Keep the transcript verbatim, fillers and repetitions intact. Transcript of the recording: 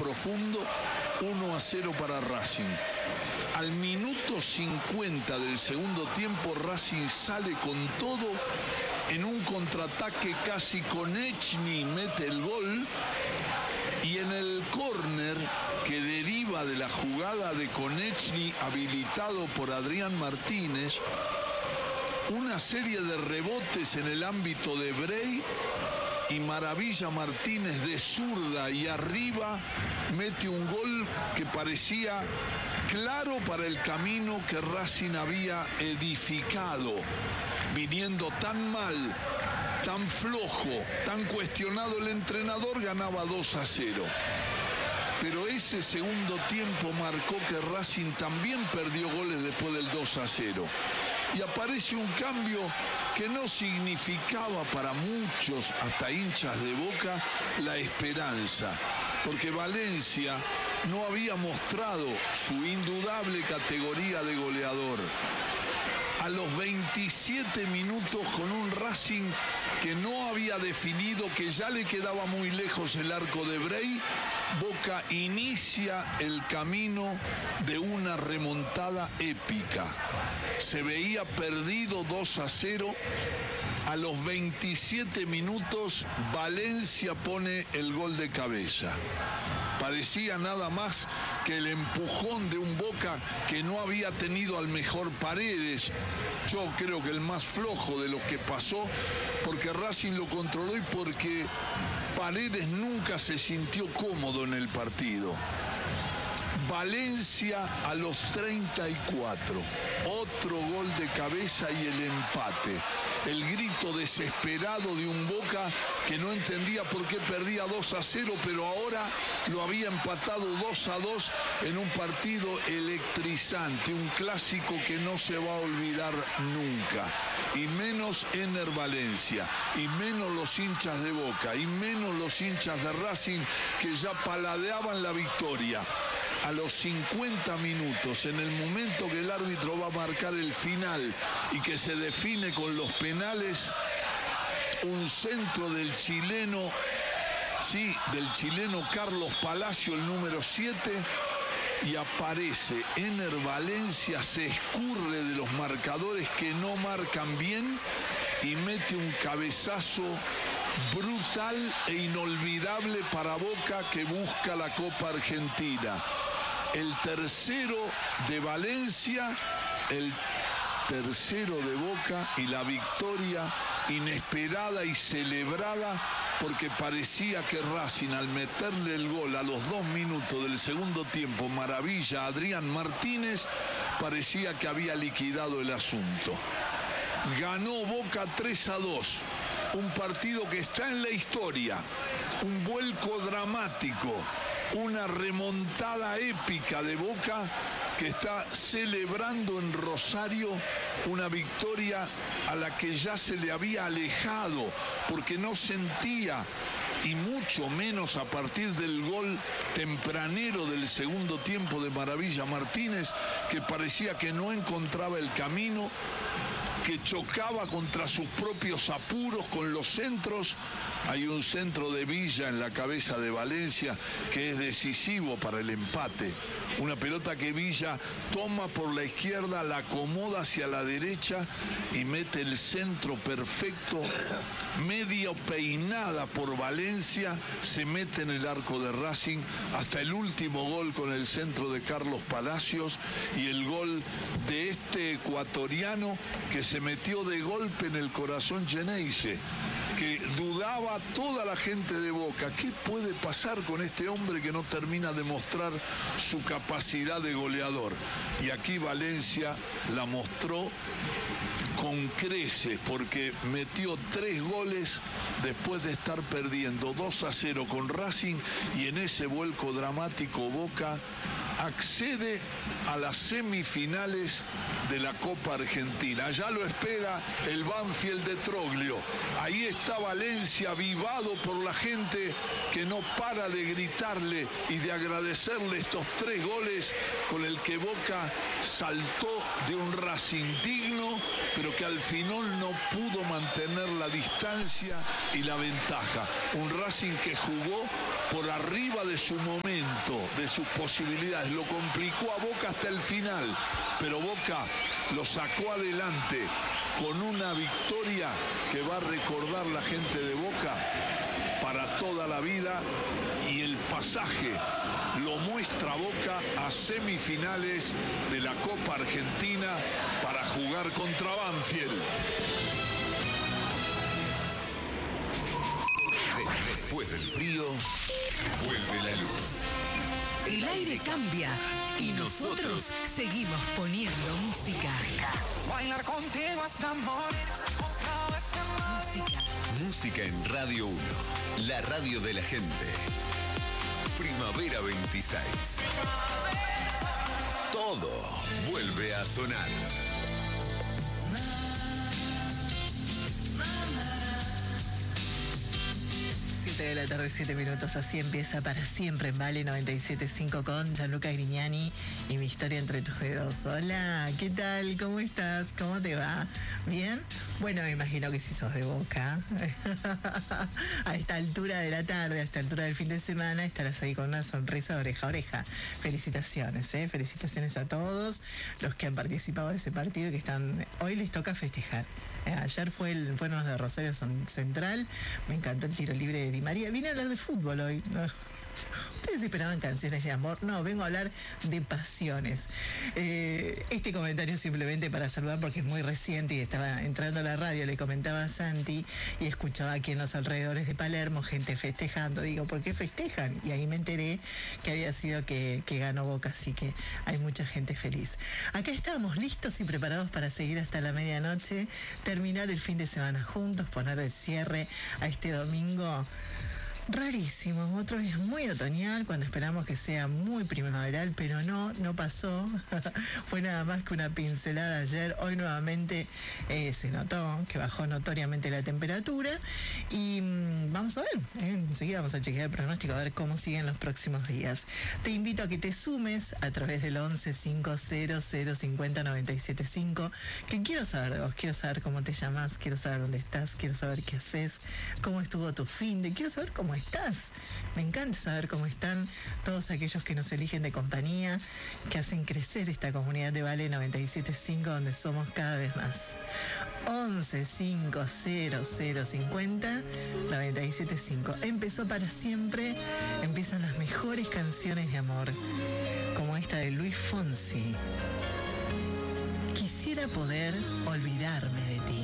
profundo, uno a cero para Racing. Al minuto cincuenta del segundo tiempo, Racing sale con todo. En un contraataque casi Konechny mete el gol. Y en el córner que deriva de la jugada de Konechny, habilitado por Adrián Martínez, una serie de rebotes en el ámbito de Brey, y Maravilla Martínez de zurda y arriba mete un gol que parecía claro para el camino que Racing había edificado, viniendo tan mal, tan flojo, tan cuestionado el entrenador, ganaba dos a cero. Pero ese segundo tiempo marcó que Racing también perdió goles después del dos a cero. Y aparece un cambio que no significaba para muchos, hasta hinchas de Boca, la esperanza. Porque Valencia no había mostrado su indudable categoría de goleador. A los veintisiete minutos, con un Racing que no había definido, que ya le quedaba muy lejos el arco de Brey, Boca inicia el camino de una remontada épica. Se veía perdido dos a cero. A los veintisiete minutos, Valencia pone el gol de cabeza. Parecía nada más que el empujón de un Boca que no había tenido al mejor Paredes. Yo creo que el más flojo de lo que pasó, porque Racing lo controló y porque Paredes nunca se sintió cómodo en el partido. Valencia a los treinta y cuatro. Otro gol de cabeza y el empate. El grito desesperado de un Boca que no entendía por qué perdía dos a cero, pero ahora lo había empatado dos a dos en un partido electrizante, un clásico que no se va a olvidar nunca. Y menos Ener Valencia, y menos los hinchas de Boca, y menos los hinchas de Racing, que ya paladeaban la victoria. A los cincuenta minutos, en el momento que el árbitro va a marcar el final y que se define con los penales, un centro del chileno, sí, del chileno Carlos Palacio, el número siete, y aparece Ener Valencia, se escurre de los marcadores que no marcan bien y mete un cabezazo brutal e inolvidable para Boca, que busca la Copa Argentina. El tercero de Valencia, el tercero de Boca, y la victoria inesperada y celebrada, porque parecía que Racing, al meterle el gol a los dos minutos del segundo tiempo, Maravilla, Adrián Martínez, parecía que había liquidado el asunto. Ganó Boca tres a dos, un partido que está en la historia, un vuelco dramático, una remontada épica de Boca que está celebrando en Rosario una victoria a la que ya se le había alejado, porque no sentía, y mucho menos a partir del gol tempranero del segundo tiempo de Maravilla Martínez, que parecía que no encontraba el camino, que chocaba contra sus propios apuros con los centros. Hay un centro de Villa en la cabeza de Valencia que es decisivo para el empate. Una pelota que Villa toma por la izquierda, la acomoda hacia la derecha y mete el centro perfecto, medio peinada por Valencia, se mete en el arco de Racing, hasta el último gol con el centro de Carlos Palacios y el gol de este ecuatoriano que se metió de golpe en el corazón Geneise, que dudaba toda la gente de Boca. ¿Qué puede pasar con este hombre que no termina de mostrar su capacidad de goleador? Y aquí Valencia la mostró con creces, porque metió tres goles después de estar perdiendo dos a cero con Racing, y en ese vuelco dramático Boca accede a las semifinales de la Copa Argentina. Allá lo espera el Banfield de Troglio. Ahí está Valencia, avivado por la gente que no para de gritarle y de agradecerle estos tres goles con el que Boca saltó de un Racing digno, pero que al final no pudo mantener la distancia y la ventaja. Un Racing que jugó por arriba de su momento, de sus posibilidades. Lo complicó a Boca hasta el final, pero Boca lo sacó adelante con una victoria que va a recordar la gente de Boca para toda la vida, y el pasaje lo muestra Boca a semifinales de la Copa Argentina para jugar contra Banfield. Después del frío, vuelve la luz. El aire cambia y nosotros seguimos poniendo música. Bailar contigo hasta morir. Música. Música en Radio uno, la radio de la gente. Primavera veintiséis. Todo vuelve a sonar. siete de la tarde, siete minutos, así empieza para siempre en Vale noventa y siete punto cinco con Gianluca Grignani y Mi Historia Entre Tus Dedos. Hola, ¿qué tal? ¿Cómo estás? ¿Cómo te va? ¿Bien? Bueno, me imagino que si sos de Boca, a esta altura de la tarde, a esta altura del fin de semana, estarás ahí con una sonrisa de oreja a oreja. Felicitaciones, ¿eh? Felicitaciones a todos los que han participado de ese partido y que están... Hoy les toca festejar. Eh, ayer fue el, fueron los de Rosario Central, me encantó el tiro libre de Di María. Vine a hablar de fútbol hoy. No. ¿Ustedes esperaban canciones de amor? No, vengo a hablar de pasiones. Eh, este comentario simplemente para saludar porque es muy reciente y estaba entrando a la radio, le comentaba a Santi y escuchaba aquí en los alrededores de Palermo gente festejando. Digo, ¿por qué festejan? Y ahí me enteré que había sido que, que ganó Boca, así que hay mucha gente feliz. Acá estábamos listos y preparados para seguir hasta la medianoche, terminar el fin de semana juntos, poner el cierre a este domingo rarísimo, otro día muy otoñal, cuando esperamos que sea muy primaveral, pero no, no pasó. Fue nada más que una pincelada ayer. Hoy nuevamente eh, se notó que bajó notoriamente la temperatura y mmm, vamos a ver, eh, enseguida vamos a chequear el pronóstico a ver cómo siguen los próximos días. Te invito a que te sumes a través del once cincuenta cero cincuenta noventa y siete cinco, que quiero saber de vos, quiero saber cómo te llamas, quiero saber dónde estás, quiero saber qué haces, cómo estuvo tu fin de, quiero saber cómo estás. Me encanta saber cómo están todos aquellos que nos eligen de compañía, que hacen crecer esta comunidad de Vale noventa y siete punto cinco, donde somos cada vez más. once cincuenta cincuenta noventa y siete cinco. Empezó para siempre, empiezan las mejores canciones de amor, como esta de Luis Fonsi. Quisiera poder olvidarme de ti.